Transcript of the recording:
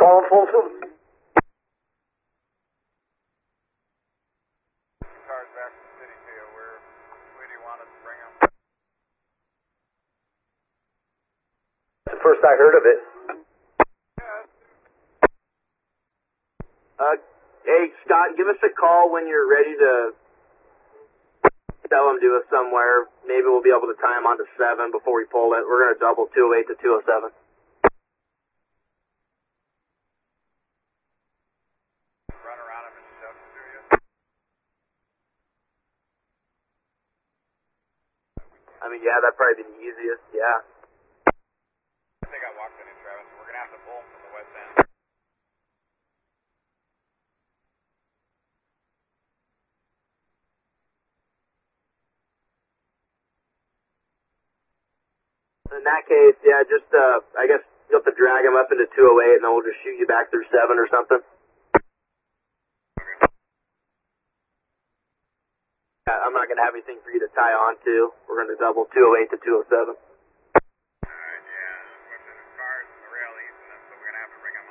call in Folsom? Cars back to the city to you. Where do you want us to bring them? That's the first I heard of it. Hey, Scott, give us a call when you're ready to tell them to us somewhere. Maybe we'll be able to tie them onto 7 before we pull it. We're going to double 208 to 207. Run around them and shove them through you. I mean, yeah, that'd probably be the easiest, yeah. I think I walked in, Travis. We're going to have to pull them from the west end. In that case, yeah, just, I guess you'll have to drag them up into 208 and then we'll just shoot you back through 7 or something. I'm not going to have anything for you to tie on to. We're going to double 208 to 207.